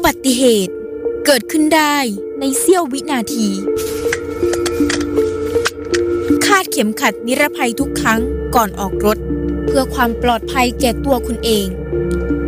บัติเหตุเกิดขึ้นได้ในเสี้ยววินาทีคาดเข็มขัดนิรภัยทุกครั้งก่อนออกรถเพื่อความปลอดภัยแก่ตัวคุณเอง